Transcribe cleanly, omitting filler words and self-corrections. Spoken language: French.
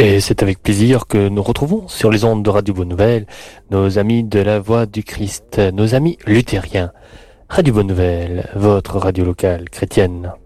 Et c'est avec plaisir que nous retrouvons sur les ondes de Radio Bonne Nouvelle nos amis de la Voix du Christ, nos amis luthériens. Radio Bonne Nouvelle, votre radio locale chrétienne.